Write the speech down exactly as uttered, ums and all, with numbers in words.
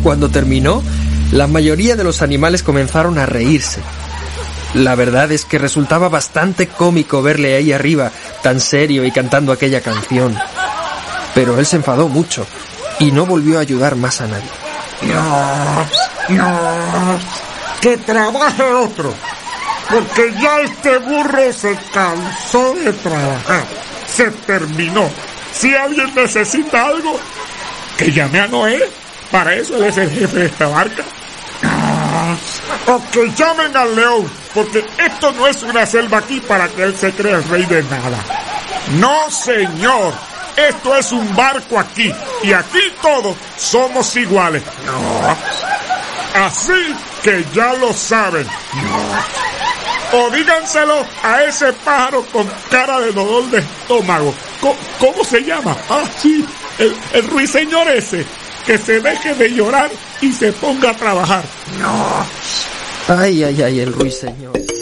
Cuando terminó, la mayoría de los animales comenzaron a reírse. La verdad es que resultaba bastante cómico verle ahí arriba, tan serio y cantando aquella canción. Pero él se enfadó mucho y no volvió a ayudar más a nadie. No, no, que trabaje otro, porque ya este burro se cansó de trabajar. Se terminó. Si alguien necesita algo, que llame a Noé. Para eso él es el jefe de esta barca. No, o que llamen al león, porque esto no es una selva aquí para que él se crea el rey de nada. No, señor. Esto es un barco aquí, y aquí todos somos iguales. No. Así que ya lo saben. No. O díganselo a ese pájaro con cara de dolor de estómago. ¿Cómo, cómo se llama? Ah, sí, el, el ruiseñor ese. Que se deje de llorar y se ponga a trabajar. No. Ay, ay, ay, el ruiseñor.